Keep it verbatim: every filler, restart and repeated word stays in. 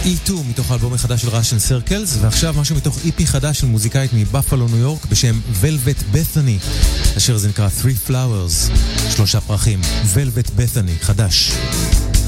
אי טו מתוך האלבום החדש של Russian Circles, ועכשיו משהו מתוך איפי חדש של מוזיקאית מבאפלו ניו יורק בשם Velvet Bethany, אשר זה נקרא Three Flowers, שלושה פרחים. Velvet Bethany, חדש.